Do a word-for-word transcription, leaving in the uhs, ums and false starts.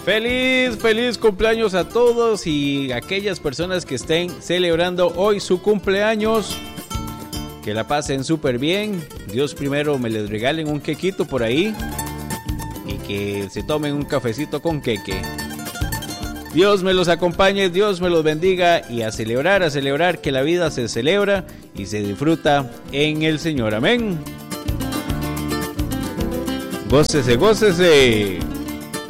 Feliz, feliz cumpleaños a todos y aquellas personas que estén celebrando hoy su cumpleaños. Que la pasen súper bien. Dios primero me les regalen un quequito por ahí. Y que se tomen un cafecito con queque. Dios me los acompañe, Dios me los bendiga. Y a celebrar, a celebrar que la vida se celebra y se disfruta en el Señor. Amén. Gócese, gócese.